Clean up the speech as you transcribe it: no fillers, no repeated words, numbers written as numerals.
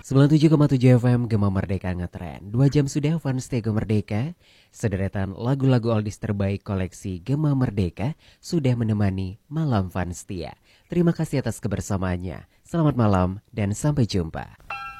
97,7 FM Gema Merdeka ngetren. 2 jam sudah Fans Tego Merdeka. Sederetan lagu-lagu oldies terbaik koleksi Gema Merdeka sudah menemani Malam Fans Setia. Terima kasih atas kebersamaannya. Selamat malam dan sampai jumpa.